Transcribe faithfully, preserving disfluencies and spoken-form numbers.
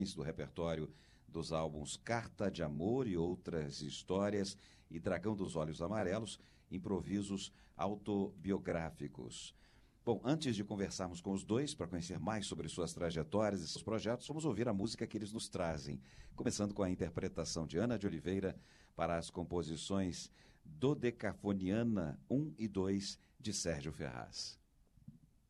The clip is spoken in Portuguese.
do repertório dos álbuns Carta de Amor e Outras Histórias e Dragão dos Olhos Amarelos, improvisos autobiográficos. Bom, antes de conversarmos com os dois para conhecer mais sobre suas trajetórias e seus projetos, vamos ouvir a música que eles nos trazem, começando com a interpretação de Ana de Oliveira para as composições Dodecafoniana um e dois de Sérgio Ferraz.